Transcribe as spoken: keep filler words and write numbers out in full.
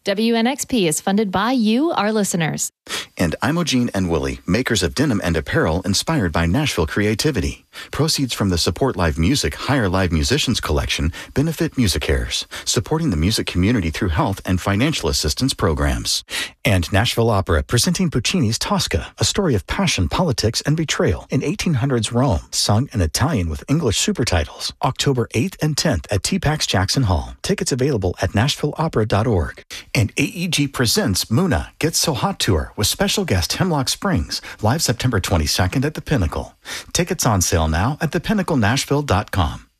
W N X P is funded by you, our listeners. And Imogene and Willie, makers of denim and apparel inspired by Nashville creativity. Proceeds from the Support Live Music Hire Live Musicians collection benefit MusiCares, supporting the music community through health and financial assistance programs. And Nashville Opera, presenting Puccini's Tosca, a story of passion, politics, and betrayal in eighteen hundreds Rome, sung in Italian with English supertitles. October eighth and tenth at T PAX Jackson Hall. Tickets available at nashville opera dot org. And A E G presents Muna Gets So Hot Tour with special guest Hemlock Springs, live September twenty-second at the Pinnacle. Tickets on sale now at the pinnacle nashville dot com.